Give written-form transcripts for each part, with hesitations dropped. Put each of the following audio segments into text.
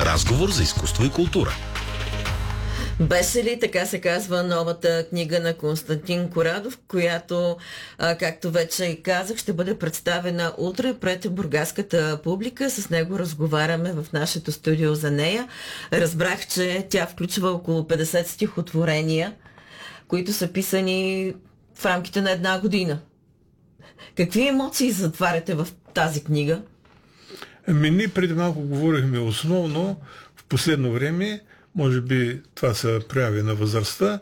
Разговор за изкуство и култура. Бесели, така се казва новата книга на Константин Корадов, която, както вече казах, ще бъде представена утре пред бургаската публика. С него разговаряме в нашето студио за нея. Разбрах, че тя включва около 50 стихотворения, които са писани в рамките на една година. Какви емоции затваряте в тази книга? Ние преди малко говорихме основно в последно време, може би това са прояви на възрастта,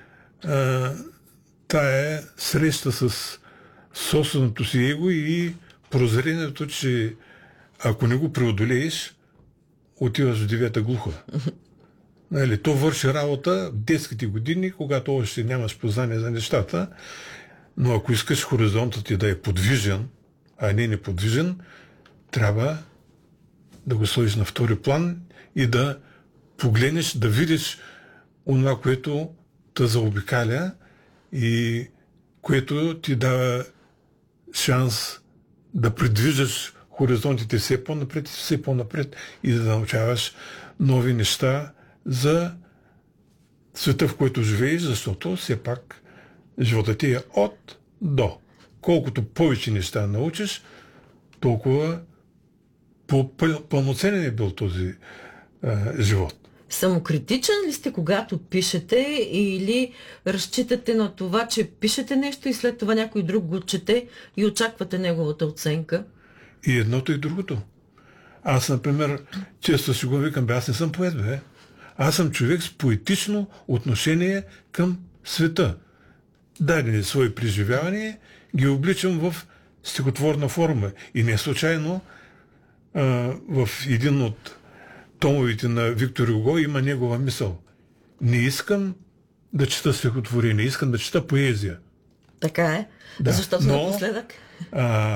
тая среща с собственото си его и прозрението, че ако не го преодолееш, отиваш в девета глуха. Нали, то върши работа в детските години, когато още нямаш познание за нещата, но ако искаш хоризонтът ти да е подвижен, а не неподвижен, трябва да го сложиш на втори план и да погледнеш, да видиш онова, което те заобикаля и което ти дава шанс да придвижиш хоризонтите все по-напред и все по-напред и да научаваш нови неща за света, в който живееш, защото все пак животът ти е от до. Колкото повече неща научиш, толкова по-пълноценен е бил този живот. Самокритичен ли сте, когато пишете, или разчитате на това, че пишете нещо и след това някой друг го чете и очаквате неговата оценка? И едното и другото. Аз, например, често си го викам, аз не съм поет, бе. Аз съм човек с поетично отношение към света. Дадени свои преживявания ги обличам в стихотворна форма. И не случайно в един от томовете на Виктор Юго има негова мисъл. Не искам да чета стихотворение, искам да чета поезия. Така е. Да. Защото напоследък...